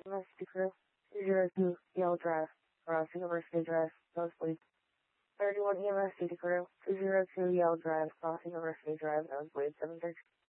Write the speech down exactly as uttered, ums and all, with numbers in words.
M S T Crew, two zero two Yale Drive, crossing over State Drive, nosebleed. thirty-one E M S City Crew, two zero two Yale Drive, crossing over State Drive, nosebleed, seven six.